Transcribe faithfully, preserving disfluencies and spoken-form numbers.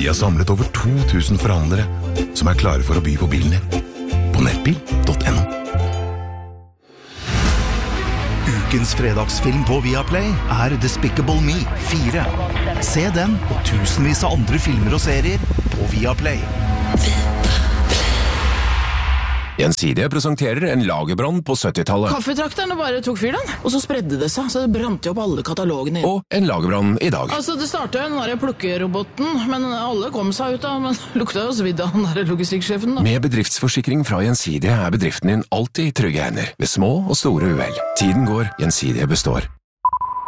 Vi har samlet over to tusen forhandlere som er klare for å by på bilen din. På nettbil punktum no. Ukens fredagsfilm på Viaplay er Despicable Me fire. Se den og tusenvis av andre filmer og serier på Viaplay. Gjensidige presenterer en lagerbrann på syttitallet. Kaffetrakterne bare tok fyr den, og så spredde det seg, så det brant jo opp alle katalogene. Og en lagerbrann i dag. Altså, det startet jo den der plukkeroboten, men alle kom seg ut av, men lukta jo svidd av den der logistikksjefen da. Med bedriftsforsikring fra Gjensidige er bedriften din alltid i trygge hender, ved små og store uhell. Tiden går, Gjensidige består.